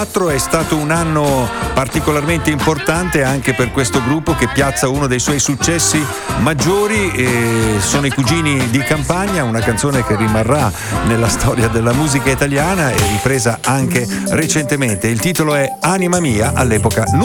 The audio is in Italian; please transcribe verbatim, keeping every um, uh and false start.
È stato un anno particolarmente importante anche per questo gruppo che piazza uno dei suoi successi maggiori, e sono i Cugini di Campagna, una canzone che rimarrà nella storia della musica italiana e ripresa anche recentemente. Il titolo è Anima Mia, all'epoca